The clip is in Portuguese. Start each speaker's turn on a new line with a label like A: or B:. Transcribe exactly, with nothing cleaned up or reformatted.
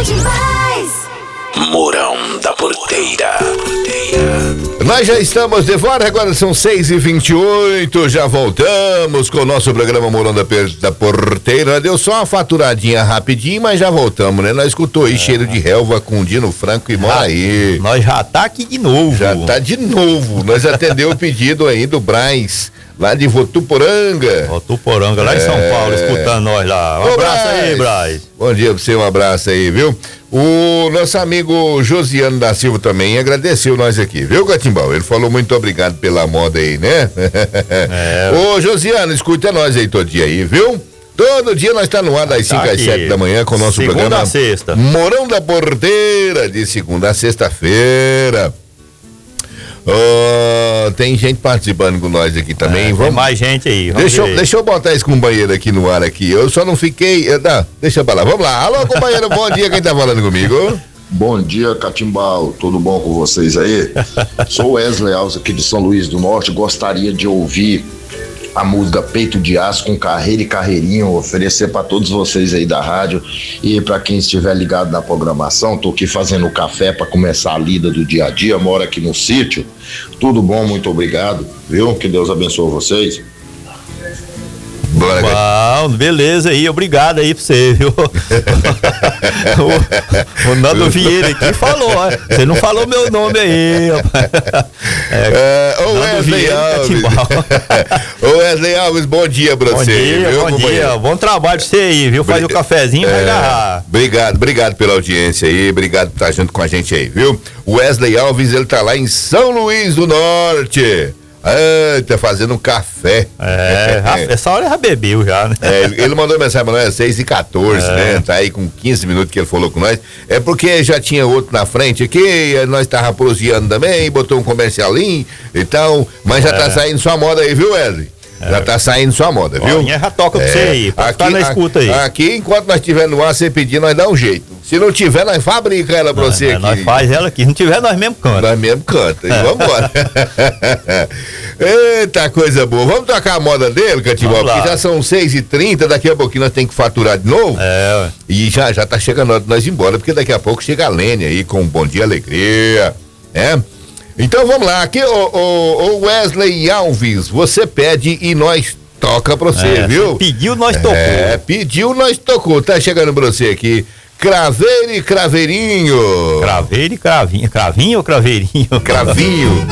A: demais.
B: Mourão da Porteira.
C: Nós já estamos de volta, agora são seis e vinte e oito, já voltamos com o nosso programa Mourão da, da Porteira. Deu só uma faturadinha rapidinho, mas já voltamos, né? Nós escutou aí é. Cheiro de relva com Dino Franco e mora aí.
D: Nós já tá aqui de novo.
C: Já tá de novo. Nós atendeu o pedido aí do Braz, lá de Votuporanga.
D: Votuporanga, lá é. em São Paulo, escutando nós lá. Um Ô, abraço Braz. aí, Braz.
C: Bom dia pra você, um abraço aí, viu? O nosso amigo Josiano da Silva também agradeceu nós aqui, viu, Catimbau? Ele falou muito obrigado pela moda aí, né? É. Ô, Josiano, escuta nós aí todo dia aí, viu? Todo dia nós tá no ar das cinco às sete da manhã com o nosso
D: segunda
C: programa.
D: Segunda a sexta.
C: Mourão da Porteira, de segunda a sexta-feira. Oh, tem gente participando com nós aqui também.
D: É,
C: vamos...
D: Tem mais gente aí.
C: Deixa eu, deixa eu botar esse companheiro aqui no ar aqui. Eu só não fiquei. Eu, não, deixa pra lá. Vamos lá. Alô, companheiro, bom dia. Quem tá falando comigo?
E: Bom dia, Catimbau. Tudo bom com vocês aí? Sou Wesley Alves aqui de São Luís do Norte. Gostaria de ouvir a música Peito de Aço com Carreira e Carreirinho, oferecer para todos vocês aí da rádio e para quem estiver ligado na programação. Tô aqui fazendo café para começar a lida do dia a dia, moro aqui no sítio. Tudo bom, muito obrigado, viu? Que Deus abençoe vocês.
D: Bom, beleza aí, obrigado aí pra você, viu? o, o Nando Vieira aqui falou, ó, você não falou meu nome aí, rapaz.
C: É, é, ô Wesley Alves. Ô Wesley Alves, bom dia pra
D: bom
C: você.
D: Dia,
C: viu,
D: bom
C: companheiro?
D: dia, bom trabalho pra você aí, viu? Faz o cafezinho e é, vai agarrar.
C: Obrigado, obrigado pela audiência aí, obrigado por estar junto com a gente aí, viu? O Wesley Alves, ele tá lá em São Luís do Norte. Ah, tá fazendo um café.
D: É, essa hora já bebeu já, né?
C: É, ele mandou mensagem pra nós às seis e quatorze, é. né? Tá aí com quinze minutos que ele falou com nós. É porque já tinha outro na frente aqui, nós tava proseando também, botou um comercialinho e tal, mas já é. tá saindo sua moda aí, viu, Wesley? É. Já tá saindo sua moda, viu?
D: Ó, já toca pra é. você aí, pode aqui, na escuta aí.
C: Aqui, enquanto nós estiver no ar, você pedir, nós dá um jeito. Se não tiver, nós fabrica ela pra
D: não,
C: você
D: não,
C: aqui.
D: Nós faz ela aqui. Se não tiver, nós mesmo canta.
C: Nós mesmo canta. E é. vambora. Eita, coisa boa. Vamos tocar a moda dele, Catimbau? Porque já são seis e trinta, daqui a pouquinho nós temos que faturar de novo. É, ué. E já, já tá chegando a hora de nós ir embora, porque daqui a pouco chega a Lênia aí com um Bom Dia Alegria. É? Então vamos lá. Aqui, o, o, o Wesley Alves, você pede e nós toca pra você, é, viu?
D: Pediu, nós tocou.
C: É, pediu, nós tocou. Tá chegando pra você aqui. Craveiro e Craveirinho.
D: Craveiro e Cravinho. Cravinho ou Craveirinho?
C: Cravinho.